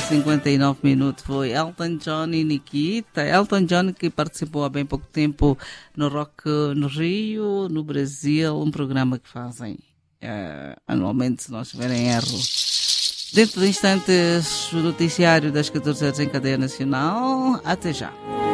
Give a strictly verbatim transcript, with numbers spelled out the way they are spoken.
cinquenta e nove minutos foi Elton John e Nikita. Elton John, que participou há bem pouco tempo no Rock no Rio, no Brasil, um programa que fazem uh, anualmente, se não estiver em erro. Dentro de instantes, o noticiário das catorze horas em cadeia nacional. Até já.